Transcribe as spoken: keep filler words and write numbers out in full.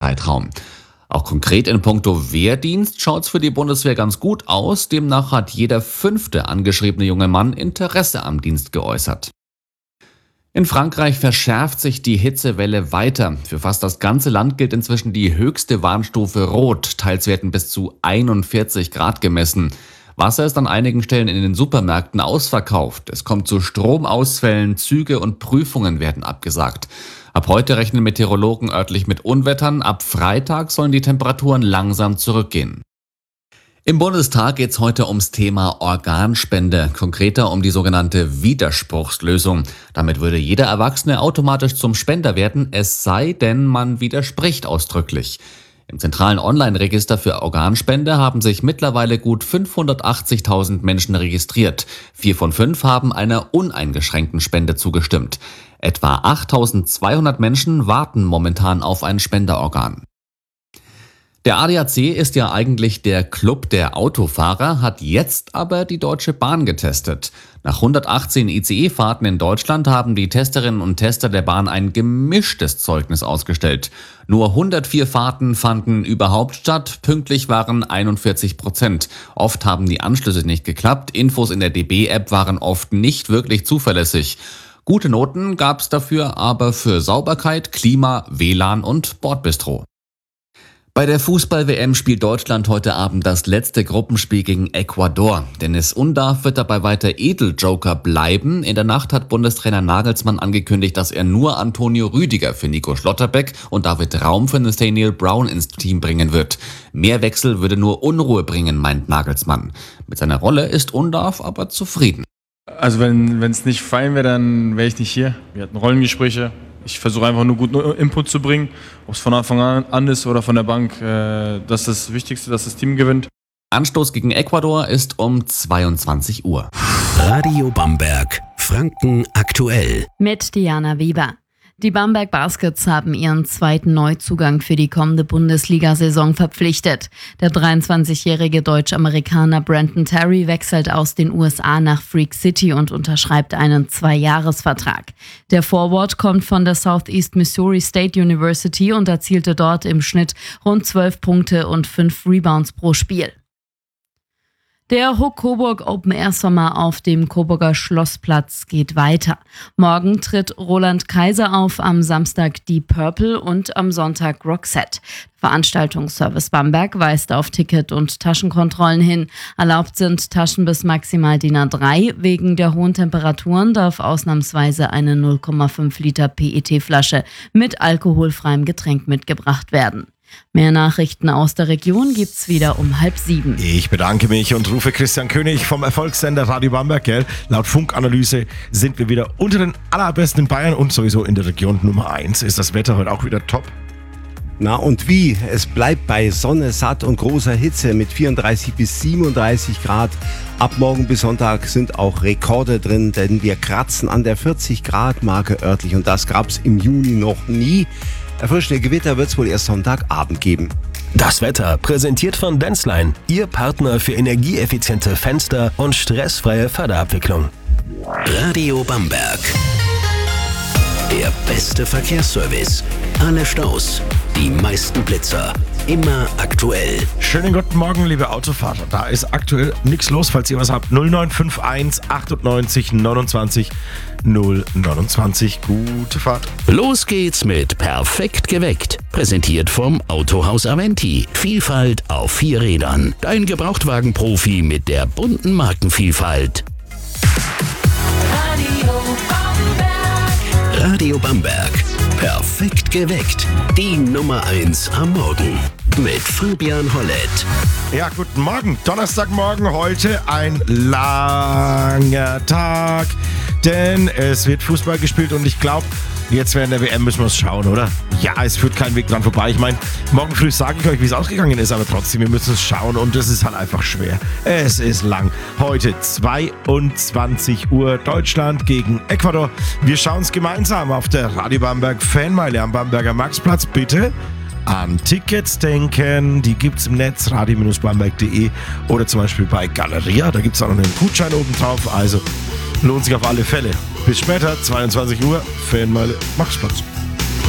Zeitraum. Auch konkret in puncto Wehrdienst schaut's für die Bundeswehr ganz gut aus. Demnach hat jeder fünfte angeschriebene junge Mann Interesse am Dienst geäußert. In Frankreich verschärft sich die Hitzewelle weiter. Für fast das ganze Land gilt inzwischen die höchste Warnstufe Rot. Teils werden bis zu einundvierzig Grad gemessen. Wasser ist an einigen Stellen in den Supermärkten ausverkauft. Es kommt zu Stromausfällen, Züge und Prüfungen werden abgesagt. Ab heute rechnen Meteorologen örtlich mit Unwettern. Ab Freitag sollen die Temperaturen langsam zurückgehen. Im Bundestag geht es heute ums Thema Organspende, konkreter um die sogenannte Widerspruchslösung. Damit würde jeder Erwachsene automatisch zum Spender werden, es sei denn, man widerspricht ausdrücklich. Im zentralen Online-Register für Organspende haben sich mittlerweile gut fünfhundertachtzigtausend Menschen registriert. Vier von fünf haben einer uneingeschränkten Spende zugestimmt. Etwa achttausendzweihundert Menschen warten momentan auf ein Spenderorgan. Der A D A C ist ja eigentlich der Club der Autofahrer, hat jetzt aber die Deutsche Bahn getestet. Nach hundertachtzehn I C E-Fahrten in Deutschland haben die Testerinnen und Tester der Bahn ein gemischtes Zeugnis ausgestellt. Nur hundertvier Fahrten fanden überhaupt statt, pünktlich waren einundvierzig Prozent. Oft haben die Anschlüsse nicht geklappt, Infos in der D B-App waren oft nicht wirklich zuverlässig. Gute Noten gab's dafür aber für Sauberkeit, Klima, W L A N und Bordbistro. Bei der Fußball-W M spielt Deutschland heute Abend das letzte Gruppenspiel gegen Ecuador. Dennis Undav wird dabei weiter Edeljoker bleiben. In der Nacht hat Bundestrainer Nagelsmann angekündigt, dass er nur Antonio Rüdiger für Nico Schlotterbeck und David Raum für Nathaniel Brown ins Team bringen wird. Mehr Wechsel würde nur Unruhe bringen, meint Nagelsmann. Mit seiner Rolle ist Undav aber zufrieden. Also wenn es nicht fein wäre, dann wäre ich nicht hier. Wir hatten Rollengespräche. Ich versuche einfach nur guten Input zu bringen, ob es von Anfang an ist oder von der Bank. Das ist das Wichtigste, dass das Team gewinnt. Anstoß gegen Ecuador ist um zweiundzwanzig Uhr. Radio Bamberg, Franken aktuell. Mit Diana Weber. Die Bamberg Baskets haben ihren zweiten Neuzugang für die kommende Bundesliga-Saison verpflichtet. Der dreiundzwanzigjährige Deutsch-Amerikaner Brandon Terry wechselt aus den U S A nach Freak City und unterschreibt einen Zweijahresvertrag. Der Forward kommt von der Southeast Missouri State University und erzielte dort im Schnitt rund zwölf Punkte und fünf Rebounds pro Spiel. Der Hook Coburg Open Air Sommer auf dem Coburger Schlossplatz geht weiter. Morgen tritt Roland Kaiser auf, am Samstag Deep Purple und am Sonntag Roxette. Veranstaltungsservice Bamberg weist auf Ticket- und Taschenkontrollen hin. Erlaubt sind Taschen bis maximal D I N A drei. Wegen der hohen Temperaturen darf ausnahmsweise eine null Komma fünf Liter P E T-Flasche mit alkoholfreiem Getränk mitgebracht werden. Mehr Nachrichten aus der Region gibt's wieder um halb sieben. Ich bedanke mich und rufe Christian König vom Erfolgssender Radio Bamberg. Gell? Laut Funkanalyse sind wir wieder unter den allerbesten in Bayern und sowieso in der Region Nummer eins. Ist das Wetter heute auch wieder top? Na und wie? Es bleibt bei Sonne, satt und großer Hitze mit vierunddreißig bis siebenunddreißig Grad. Ab morgen bis Sonntag sind auch Rekorde drin, denn wir kratzen an der vierzig Grad Marke örtlich und das gab's im Juni noch nie. Erfrischende Gewitter wird es wohl erst Sonntagabend geben. Das Wetter präsentiert von Denzlein, Ihr Partner für energieeffiziente Fenster und stressfreie Förderabwicklung. Radio Bamberg. Der beste Verkehrsservice. Alle Staus, die meisten Blitzer. Immer aktuell. Schönen guten Morgen, liebe Autofahrer. Da ist aktuell nichts los, falls ihr was habt. null neun fünf eins achtundneunzig neunundzwanzig null neunundzwanzig. Gute Fahrt. Los geht's mit Perfekt geweckt. Präsentiert vom Autohaus Aventi. Vielfalt auf vier Rädern. Dein Gebrauchtwagenprofi mit der bunten Markenvielfalt. Radio Bamberg. Radio Bamberg. Perfekt geweckt. Die Nummer eins am Morgen. Mit Fabian Hollett. Ja, guten Morgen. Donnerstagmorgen, heute ein langer Tag. Denn es wird Fußball gespielt und ich glaube, jetzt während der W M müssen wir es schauen, oder? Ja, es führt kein Weg dran vorbei. Ich meine, morgen früh sage ich euch, wie es ausgegangen ist, aber trotzdem, wir müssen es schauen und es ist halt einfach schwer. Es ist lang. Heute zweiundzwanzig Uhr, Deutschland gegen Ecuador. Wir schauen es gemeinsam auf der Radio Bamberg Fanmeile am Bamberger Maxplatz. Bitte an Tickets denken, die gibt's im Netz, radio bamberg punkt de oder zum Beispiel bei Galeria, da gibt's auch noch einen Gutschein oben drauf, also lohnt sich auf alle Fälle. Bis später, zweiundzwanzig Uhr, Fanmeile Maxplatz.